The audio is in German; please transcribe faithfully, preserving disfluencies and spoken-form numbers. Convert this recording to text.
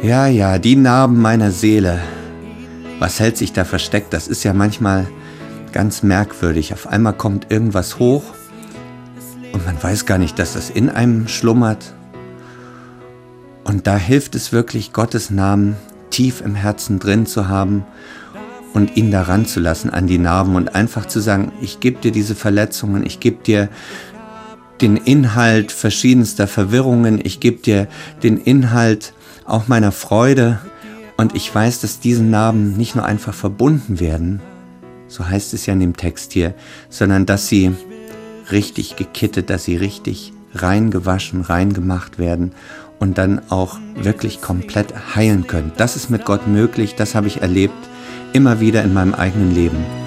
Ja, ja, die Narben meiner Seele. Was hält sich da versteckt? Das ist ja manchmal ganz merkwürdig. Auf einmal kommt irgendwas hoch und man weiß gar nicht, dass das in einem schlummert. Und da hilft es wirklich, Gottes Namen tief im Herzen drin zu haben und ihn da ranzulassen an die Narben und einfach zu sagen, ich gebe dir diese Verletzungen, ich gebe dir den Inhalt verschiedenster Verwirrungen, ich gebe dir den Inhalt auch meiner Freude und ich weiß, dass diese Narben nicht nur einfach verbunden werden, so heißt es ja in dem Text hier, sondern dass sie richtig gekittet, dass sie richtig reingewaschen, reingemacht werden und dann auch wirklich komplett heilen können. Das ist mit Gott möglich, das habe ich erlebt, immer wieder in meinem eigenen Leben.